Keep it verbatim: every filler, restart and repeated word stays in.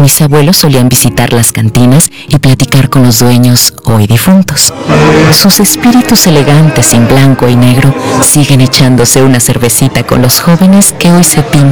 Mis abuelos solían visitar las cantinas y platicar con los dueños hoy difuntos. Sus espíritus elegantes en blanco y negro siguen echándose una cervecita con los jóvenes que hoy se pintan